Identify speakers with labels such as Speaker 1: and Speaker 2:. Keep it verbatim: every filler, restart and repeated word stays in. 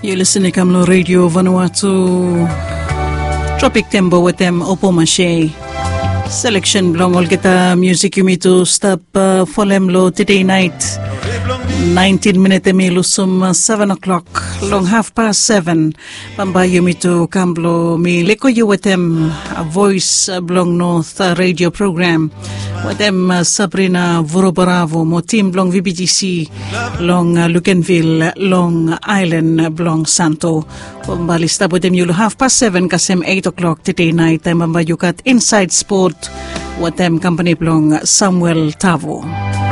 Speaker 1: You're listening to Kamlo Radio Vanuatu Tropic Tembo with them Opo Mache. Selection belong all kita music yumito stop uh, folemlo today night. nineteen minutes emi sum uh, seven o'clock long half past seven. Bamba yumito Kamlo mi leko you with them a voice uh, belong north uh, radio program. With them uh, Sabrina Vorobaravo mo team belong V B G C long uh, Lucanville Long Island uh, belong Santo. Bamba lista with them you half past seven kasem eight o'clock today night. Bamba you got Inside Sport with them company belong Samuel Tavo.